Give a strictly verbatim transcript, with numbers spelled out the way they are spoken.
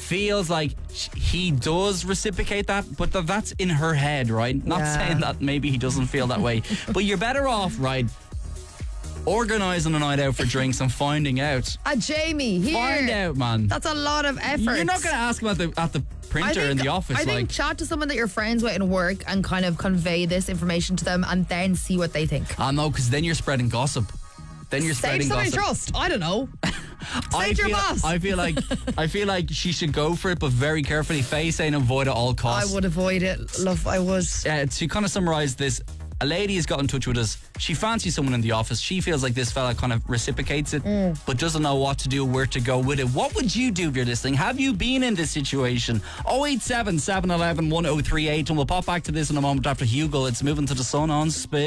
feels like sh- he does reciprocate that, but th- that's in her head, right? Not Yeah. saying that maybe he doesn't feel that way, but you're better off, right, organising a night out for drinks and finding out. Ah, Jamie, here. Find out, man. That's a lot of effort. You're not going to ask him at the at the printer I think, in the office, I like. think chat to someone that you're friends with in work and kind of convey this information to them and then see what they think. I know, because then you're spreading gossip. Then you're Save spreading somebody gossip. trust. I don't know. I Save your feel, boss. I feel like I feel like she should go for it, but very carefully. Faye saying avoid at all I costs. would avoid it. Love, I would. Uh, to kind of summarise this, a lady has got in touch with us. She fancies someone in the office. She feels like this fella kind of reciprocates it, Mm. but doesn't know what to do, where to go with it. What would you do if you're listening? Have you been in this situation? oh eight seven, seven one one, one oh three eight, and we'll pop back to this in a moment after Hugo. It's Moving to the Sun on Spin.